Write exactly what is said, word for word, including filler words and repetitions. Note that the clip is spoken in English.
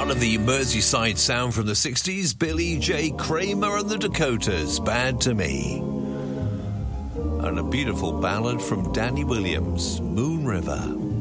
Part of the Merseyside sound from the sixties, Billy J. Kramer and the Dakotas, Bad to Me. And a beautiful ballad from Danny Williams, Moon River.